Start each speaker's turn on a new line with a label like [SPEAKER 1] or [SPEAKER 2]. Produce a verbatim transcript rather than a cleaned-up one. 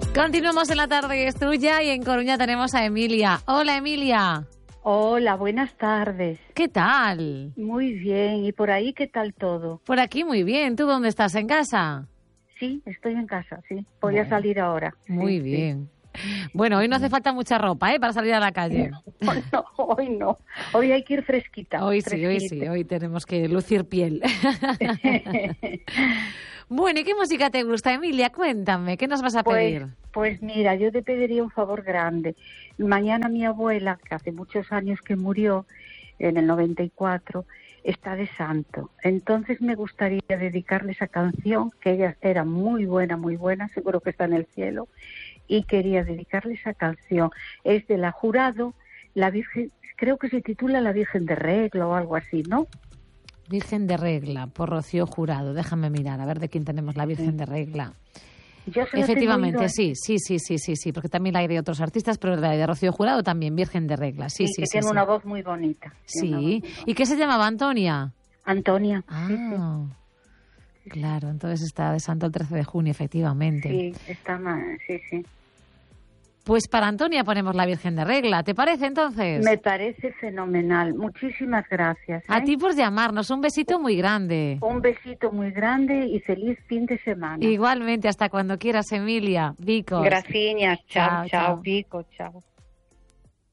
[SPEAKER 1] Continuamos en La Tarde es Tuya y en Coruña tenemos a Emilia. Hola, Emilia.
[SPEAKER 2] Hola, buenas tardes.
[SPEAKER 1] ¿Qué tal?
[SPEAKER 2] Muy bien. ¿Y por ahí qué tal todo?
[SPEAKER 1] Por aquí muy bien. ¿Tú dónde estás? ¿En casa?
[SPEAKER 2] Sí, estoy en casa, sí. Voy bueno, a salir ahora.
[SPEAKER 1] Muy
[SPEAKER 2] sí,
[SPEAKER 1] bien. Sí. Bueno, hoy no hace falta mucha ropa, ¿eh? Para salir a la calle.
[SPEAKER 2] No, no, hoy no. Hoy hay que ir fresquita.
[SPEAKER 1] Hoy
[SPEAKER 2] fresquita.
[SPEAKER 1] sí, hoy sí. Hoy tenemos que lucir piel. Bueno, ¿y qué música te gusta, Emilia? Cuéntame, ¿qué nos vas a pedir?
[SPEAKER 2] Pues, pues mira, yo te pediría un favor grande. Mañana mi abuela, que hace muchos años que murió, en el noventa y cuatro, está de santo. Entonces me gustaría dedicarle esa canción, que ella era muy buena, muy buena, seguro que está en el cielo, y quería dedicarle esa canción. Es de la Jurado, la Virgen, creo que se titula La Virgen de Regla o algo así, ¿no?
[SPEAKER 1] Virgen de Regla, por Rocío Jurado. Déjame mirar, a ver de quién tenemos la Virgen de Regla.
[SPEAKER 2] Yo se
[SPEAKER 1] Efectivamente, sí, sí, sí, sí, sí, sí, porque también la hay de otros artistas, pero la de Rocío Jurado también, Virgen de Regla. Sí, sí,
[SPEAKER 2] que
[SPEAKER 1] sí.
[SPEAKER 2] tiene
[SPEAKER 1] sí.
[SPEAKER 2] una voz muy bonita.
[SPEAKER 1] Sí.
[SPEAKER 2] Muy
[SPEAKER 1] ¿Y qué se llamaba, Antonia?
[SPEAKER 2] Antonia.
[SPEAKER 1] Ah,
[SPEAKER 2] sí, sí.
[SPEAKER 1] Claro, entonces está de santo el trece de junio, efectivamente.
[SPEAKER 2] Sí, está mal, sí, sí.
[SPEAKER 1] Pues para Antonia ponemos la Virgen de Regla, ¿te parece entonces?
[SPEAKER 2] Me parece fenomenal. Muchísimas gracias. ¿eh?
[SPEAKER 1] A ti por llamarnos, un besito muy grande.
[SPEAKER 2] Un besito muy grande y feliz fin de semana.
[SPEAKER 1] Igualmente, hasta cuando quieras, Emilia. Vicos.
[SPEAKER 2] Gracias, chao, chao,
[SPEAKER 1] chao.
[SPEAKER 2] Vico, chao.